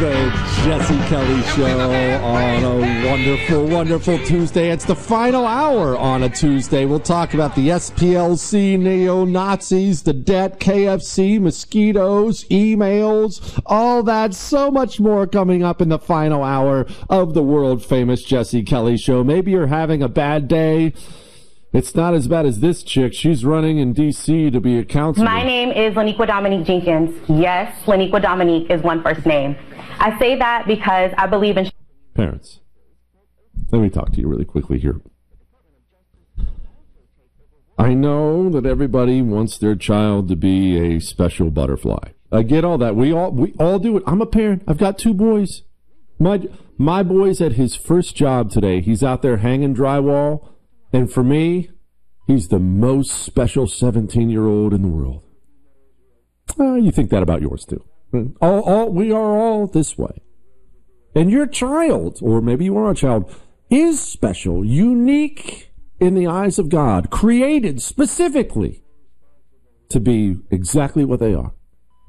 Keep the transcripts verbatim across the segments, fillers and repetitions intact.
The Jesse Kelly Show on a wonderful, wonderful Tuesday. It's the final hour on a Tuesday. We'll talk about the S P L C, neo-Nazis, the debt, K F C, mosquitoes, emails, all that, so much more coming up in the final hour of the world-famous Jesse Kelly Show. Maybe you're having a bad day. It's not as bad as this chick. She's running in D C to be a counselor. My name is Laniqua Dominique Jenkins. Yes, Laniqua Dominique is one first name. I say that because I believe in... Parents, let me talk to you really quickly here. I know that everybody wants their child to be a special butterfly. I get all that. We all we all do it. I'm a parent. I've got two boys. My, my boy's at his first job today. He's out there hanging drywall. And for me, he's the most special seventeen-year-old in the world. Uh, you think that about yours, too. All, all, we are all this way. And your child, or maybe you are a child, is special, unique in the eyes of God, created specifically to be exactly what they are.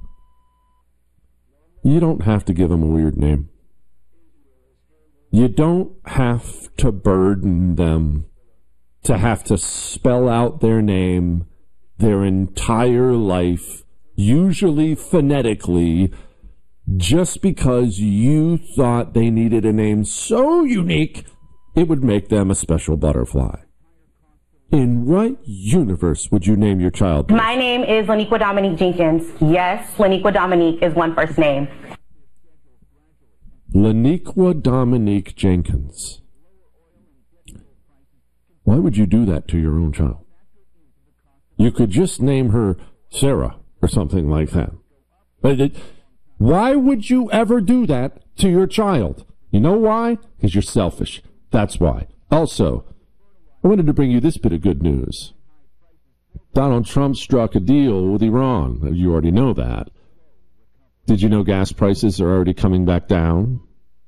You don't have to give them a weird name. You don't have to burden them to have to spell out their name their entire life, usually phonetically, just because you thought they needed a name so unique it would make them a special butterfly. In what universe would you name your child? My name is Laniqua Dominique Jenkins. Yes, Laniqua Dominique is one first name. Laniqua Dominique Jenkins. Why would you do that to your own child? You could just name her Sarah or something like that. But it, why would you ever do that to your child? You know why? Because you're selfish. That's why. Also, I wanted to bring you this bit of good news. Donald Trump struck a deal with Iran. You already know that. Did you know gas prices are already coming back down?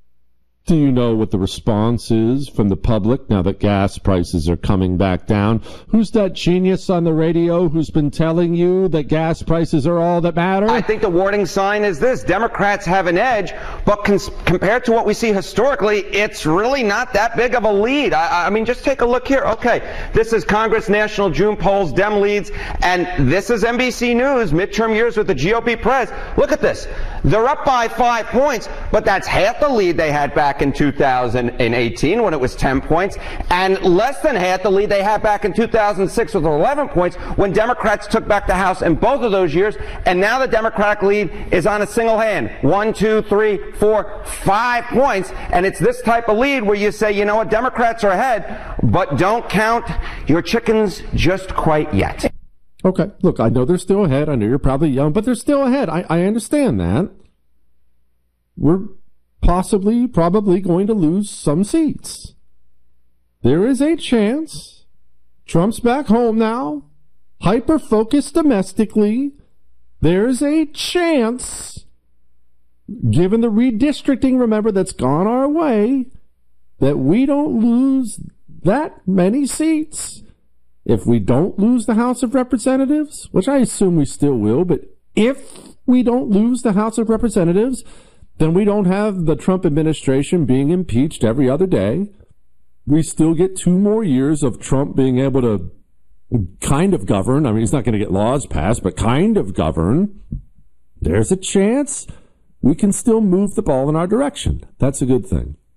Do you know what the response is from the public now that gas prices are coming back down? Who's that genius on the radio who's been telling you that gas prices are all that matter? I think the warning sign is this. Democrats have an edge, but cons- compared to what we see historically, it's really not that big of a lead. I, I mean, just take a look here. Okay, this is Congress National June polls, Dem leads, and this is N B C News, midterm years with the G O P press. Look at this. They're up by five points, but that's half the lead they had back in two thousand eighteen when it was ten points, and less than half the lead they had back in two thousand six with eleven points when Democrats took back the House in both of those years. And now the Democratic lead is on a single hand. One, two, three, four, five points. And it's this type of lead where you say, you know what, Democrats are ahead, but don't count your chickens just quite yet. Okay, look, I know they're still ahead. I know you're probably young, but they're still ahead. I, I understand that. We're possibly, probably going to lose some seats. There is a chance. Trump's back home now, hyper-focused domestically. There's a chance, given the redistricting, remember, that's gone our way, that we don't lose that many seats. If we don't lose the House of Representatives, which I assume we still will, but if we don't lose the House of Representatives, then we don't have the Trump administration being impeached every other day. We still get two more years of Trump being able to kind of govern. I mean, he's not going to get laws passed, but kind of govern. There's a chance we can still move the ball in our direction. That's a good thing.